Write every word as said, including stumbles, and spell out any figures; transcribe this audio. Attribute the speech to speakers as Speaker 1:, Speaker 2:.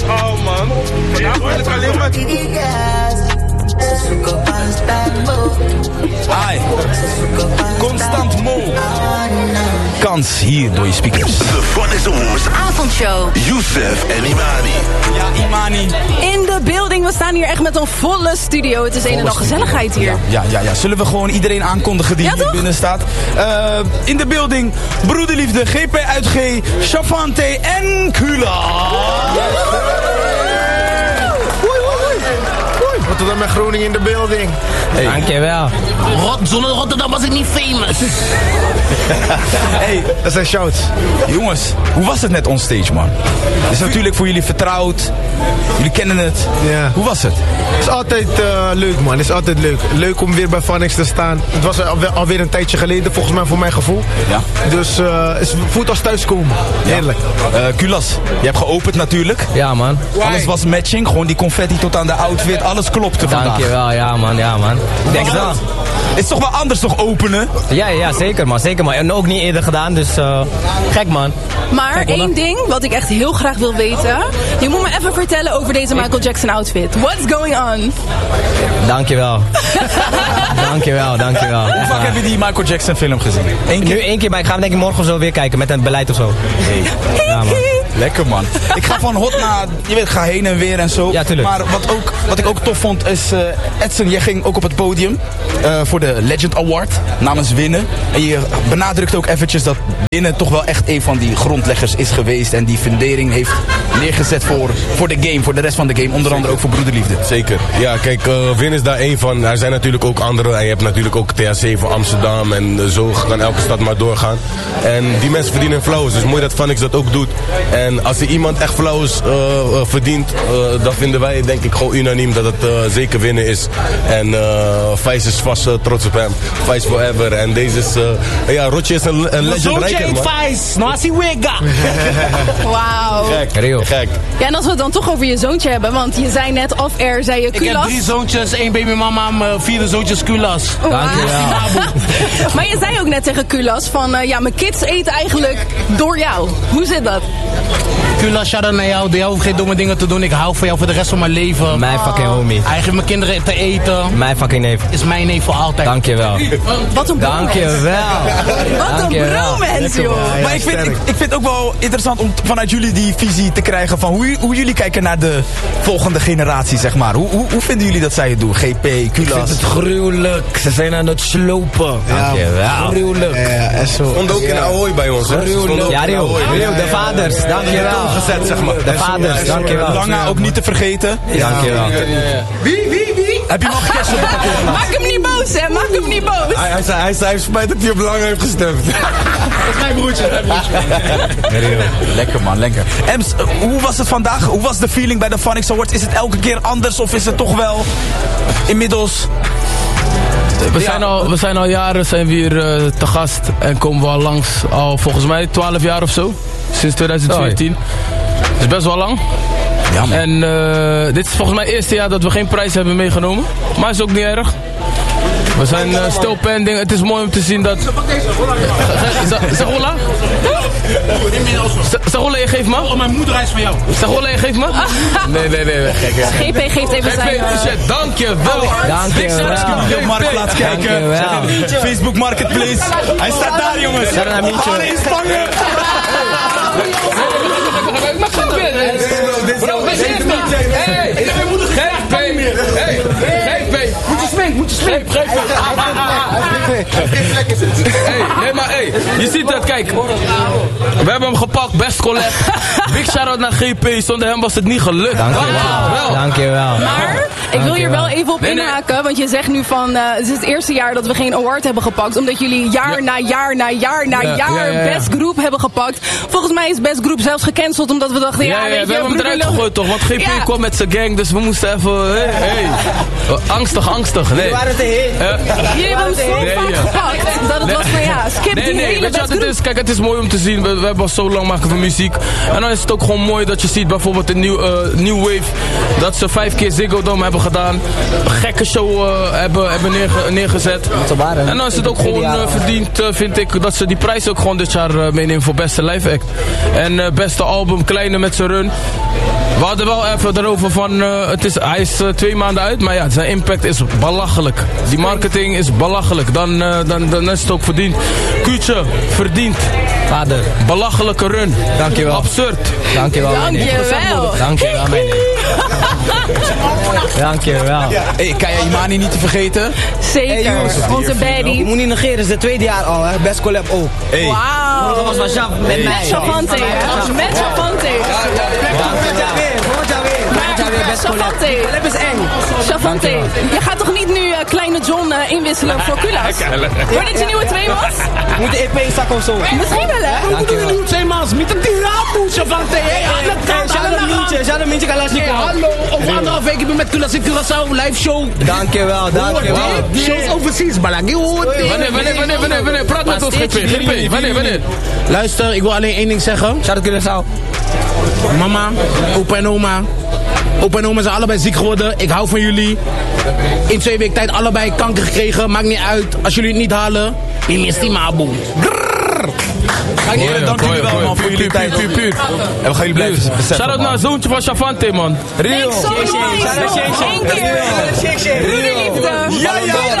Speaker 1: Oh man. Vandaag wil ik alleen maar...
Speaker 2: Ai, Constant Mo. Kans hier door je speakers.
Speaker 3: De Fonex Awards
Speaker 4: avondshow.
Speaker 3: Youssef en Imani.
Speaker 2: Ja, Imani.
Speaker 4: In de building, we staan hier echt met een volle studio. Het is een en al gezelligheid hier.
Speaker 2: Ja, ja, ja, ja. Zullen we gewoon iedereen aankondigen die
Speaker 4: ja,
Speaker 2: hier binnen staat? Uh, in de building, Broederliefde, G P uit G, Chavante en Kula.
Speaker 1: Rotterdam en Groningen in de building.
Speaker 5: Hey. Dankjewel.
Speaker 6: Rot, zonder Rotterdam was ik niet famous.
Speaker 2: Hey,
Speaker 1: dat zijn shouts.
Speaker 2: Jongens, hoe was het net onstage, man? Het is natuurlijk voor jullie vertrouwd. Jullie kennen het.
Speaker 1: Ja.
Speaker 2: Hoe was het?
Speaker 1: Het is altijd uh, leuk, man. Het is altijd leuk. Leuk om weer bij Fonex te staan. Het was alweer, alweer een tijdje geleden, volgens mij, voor mijn gevoel.
Speaker 2: Ja.
Speaker 1: Dus uh, het voelt als thuiskomen. Heerlijk.
Speaker 2: Ja. Uh, Kulas, je hebt geopend natuurlijk.
Speaker 5: Ja, man.
Speaker 2: Alles was matching. Gewoon die confetti tot aan de outfit. Alles klopte vandaag.
Speaker 5: Dankjewel, ja, man. Ja, man. Ik denk het wel.
Speaker 2: Het is toch wel anders toch openen?
Speaker 5: Ja, ja, zeker, man. Zeker, man. En ook niet eerder gedaan, dus uh, gek, man.
Speaker 4: Maar gek, één ding wat ik echt heel graag wil weten. Je moet me even vertellen over deze Michael Jackson outfit. What's going on?
Speaker 5: Dankjewel. dankjewel, dankjewel.
Speaker 2: Hoe vaak heb je die Michael Jackson film gezien?
Speaker 5: Eén keer? Nu één keer, maar ik ga hem denk ik morgen of zo weer kijken met een beleid of zo.
Speaker 2: Hey. Ja, man. Lekker, man. Ik ga van hot naar, je weet, ga heen en weer en zo.
Speaker 5: Ja, tuurlijk.
Speaker 2: Maar wat, ook, wat ik ook tof vond is, uh, Edson, jij ging ook op het podium uh, voor de Legend Award namens Winnen. En je benadrukt ook eventjes dat Winnen toch wel echt een van die grondleggers is geweest en die fundering heeft neergezet voor, voor de game, voor de rest van de game. Onder
Speaker 7: Zeker.
Speaker 2: andere ook voor Broederliefde.
Speaker 7: Zeker. Ja, kijk, uh, Winnen is daar één van. Er zijn natuurlijk ook andere. En je hebt natuurlijk ook T H C van Amsterdam. En uh, zo kan elke stad maar doorgaan. En die mensen verdienen flowers. Dus mooi dat Fonex dat ook doet. En als er iemand echt flowers uh, uh, verdient, uh, dan vinden wij denk ik gewoon unaniem dat het uh, zeker Winnen is. En uh, Vijs is vast uh, trots op hem. Vijs forever. En deze is, uh, ja, Rotje is een, een legend rijker, man.
Speaker 6: Vijs, no así wega.
Speaker 4: Wauw.
Speaker 7: Gek, gek.
Speaker 4: Ja, en als we het dan toch over je zoontje hebben, want je zei net off-air, zei je Kulas.
Speaker 6: Ik heb drie zoontjes, één babymama, mijn vierde zoontje is Kulas.
Speaker 4: Wow.
Speaker 5: Dankjewel.
Speaker 4: Maar je zei ook net tegen Kulas van, uh, ja, mijn kids eten eigenlijk door jou. Hoe zit dat?
Speaker 6: Kulas, shout-out naar jou. Je hoeft geen domme dingen te doen. Ik hou van jou voor de rest van mijn leven.
Speaker 5: Mijn fucking homie.
Speaker 6: Hij geeft mijn kinderen te eten.
Speaker 5: Mijn fucking neef.
Speaker 6: Is mijn neef voor altijd.
Speaker 5: Dankjewel.
Speaker 4: Wat een
Speaker 5: Dankjewel.
Speaker 4: Wat een bromance, joh.
Speaker 2: Maar ik vind, ik, ik vind het ook wel interessant om vanuit jullie die visie te krijgen van hoe, hoe jullie kijken naar de volgende generatie, zeg maar. Hoe, hoe, hoe vinden jullie dat zij het doen? G P, Kulas?
Speaker 8: Ik vind het gruwelijk. Ze zijn aan het slopen.
Speaker 5: Dankjewel.
Speaker 8: Gruwelijk.
Speaker 1: Ja, en zo.
Speaker 7: Stond ook in Ahoy bij ons, hè?
Speaker 8: Gruwelijk.
Speaker 5: Ja, Rio. Rio, de vaders. Dankjewel.
Speaker 2: Gezet, zeg maar.
Speaker 5: De vaders. Dankjewel.
Speaker 2: Langa ook niet te vergeten.
Speaker 5: Dankjewel.
Speaker 1: Wie, wie, wie?
Speaker 2: Heb je nog kerst op de parkeerplaats?
Speaker 4: Maak hem niet boos, hè. Maak hem niet boos.
Speaker 7: Hij, hij, zei, hij zei, hij spijt dat hij op Lang heeft gestemd.
Speaker 1: Dat is mijn broertje. Mijn broertje.
Speaker 2: Lekker, man, lekker. Ems, uh, hoe was het vandaag? Hoe was de feeling bij de Fonex Awards? Is het elke keer anders of is het toch wel inmiddels...
Speaker 9: We zijn, al, we zijn al jaren zijn we hier uh, te gast en komen we al langs, al volgens mij twaalf jaar of zo. Sinds twintig veertien. Dat is best wel lang.
Speaker 2: Ja, man.
Speaker 9: En uh, dit is volgens mij het eerste jaar dat we geen prijs hebben meegenomen. Maar is ook niet erg. We zijn uh, still pending. Het is mooi om te zien dat... Zagola? Zagola, je geeft me?
Speaker 6: Oh, mijn moeder is van jou.
Speaker 9: Zagola, je geeft me? Nee, nee, nee, nee, gek.
Speaker 4: G P geeft even zijn...
Speaker 9: Uh... Dankjewel.
Speaker 5: Dankjewel.
Speaker 2: Marktplaats kijken.
Speaker 5: Dankjewel.
Speaker 2: Facebook Marketplace. Hij staat daar, jongens.
Speaker 5: Shout out naar Mientje.
Speaker 2: Alleen vangen.
Speaker 9: Ik mag zo binnen. Bro, wat is dit nou? Hey, ik heb mijn moeder geen pay meer. Hey, geen pay. Moet je smink, moet je smink. Geen Hey, nee, maar hey, je ziet het, kijk. We hebben hem gepakt, best collect. Big shout-out naar G P, zonder hem was het niet gelukt.
Speaker 5: Dankjewel. Dankjewel.
Speaker 4: Maar ik wil hier wel even op nee, nee. inhaken, want je zegt nu van, uh, het is het eerste jaar dat we geen award hebben gepakt, omdat jullie jaar ja. na jaar na jaar na ja, jaar ja, ja, ja. Best Group hebben gepakt. Volgens mij is Best Group zelfs gecanceld, omdat we dachten, ja,
Speaker 9: ja, ja
Speaker 4: weet
Speaker 9: we
Speaker 4: je,
Speaker 9: hebben hem eruit gegooid toch, want G P ja. kwam met zijn gang, dus we moesten even, hey, hey. Uh, angstig, angstig, nee.
Speaker 8: Jullie waren te heet.
Speaker 9: Uh,
Speaker 4: jullie hebben hem zo
Speaker 9: nee,
Speaker 4: vaak
Speaker 9: ja.
Speaker 4: gepakt, dat het nee. was van ja, skip
Speaker 9: nee,
Speaker 4: die
Speaker 9: nee,
Speaker 4: hele
Speaker 9: weet je wat
Speaker 4: Best
Speaker 9: het is? Kijk, het is mooi om te zien, we, we hebben al zo lang maken van muziek. En dan is het ook gewoon mooi dat je ziet, bijvoorbeeld de New, uh, New Wave, dat ze vijf keer Ziggo Dome hebben gedaan. Een gekke show uh, hebben, hebben neerge, neergezet. En dan is het ook gewoon uh, verdiend, uh, vind ik, dat ze die prijs ook gewoon dit jaar uh, meenemen voor beste live act. En uh, beste album, Kleine met zijn run. We hadden wel even erover van, uh, het is, hij is uh, twee maanden uit, maar ja, zijn impact is belachelijk. Die marketing is belachelijk, dan, uh, dan, dan is het ook verdiend. Kuutje, verdiend.
Speaker 5: Vader.
Speaker 9: Belachelijke run.
Speaker 5: Dankjewel.
Speaker 9: Absurd.
Speaker 5: Dankjewel.
Speaker 4: Dankjewel.
Speaker 5: Dankjewel, mijn Dankjewel.
Speaker 2: Hey, Kaya Imani niet te vergeten.
Speaker 4: Zeker,
Speaker 5: Hey, jongens,
Speaker 4: onze baddie.
Speaker 5: Je moet niet negeren, het is het tweede jaar al, hè. Best collab ook.
Speaker 7: Hey.
Speaker 4: Wauw.
Speaker 5: Dat was van Sjaf met mij.
Speaker 4: Met Chavante, hè? Met Chavante.
Speaker 5: Volgend jaar weer, volgend jaar weer. Volgend jaar weer best collab.
Speaker 4: Chavante.
Speaker 5: Collab is eng.
Speaker 4: Chavante, je gaat toch niet nu uh, Kleine John uh, inwisselen voor Kulas? Wordt dit je nieuwe twee maas?
Speaker 5: Moet de E P zakken of zo.
Speaker 4: Misschien wel, hè?
Speaker 5: Dankjewel.
Speaker 6: Nu twee maals, met een tirapu, Chavante. Hé, alle kant, alle
Speaker 5: Mientje, shout out Mientje Kalashnikov.
Speaker 6: hallo, over anderhalf week, ik ben met Kulas in Curaçao, live show.
Speaker 5: Dankjewel, dankjewel.
Speaker 6: Shows overseas, Balagi, hoor.
Speaker 9: Wanneer, wanneer, wanneer, wanneer, wanneer? Praat met ons, G P. G P, wanneer, wanneer?
Speaker 6: Luister, ik wil alleen één ding zeggen.
Speaker 5: Shout out Curaçao.
Speaker 6: Mama, opa en oma. Opa en oma zijn allebei ziek geworden. Ik hou van jullie. In twee weken tijd allebei kanker gekregen. Maakt niet uit. Als jullie het niet halen, die mist die maboe.
Speaker 2: Heren, dank jullie wel, man, voor jullie tijd.
Speaker 9: Puur, puur, puur.
Speaker 2: En we gaan jullie blijven beseffen.
Speaker 9: Shout-out naar het zoontje van Chavante, man.
Speaker 4: Thanks so much. Eén keer. Moederliefde.
Speaker 2: Ja, ja,